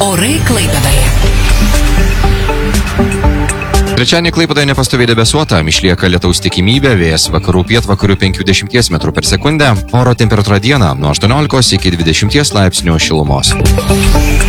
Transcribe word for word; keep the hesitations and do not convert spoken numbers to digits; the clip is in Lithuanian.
Orai Klaipėdoje. Trečiadienį Klaipėdoje nepastoviai debesuota, išlieka lietaus tikimybė, vėjas vakarų pietvakarių penkiasdešimt metrų per sekundę, oro temperatūra dieną nuo aštuoniolikos iki dvidešimties laipsnių šilumos.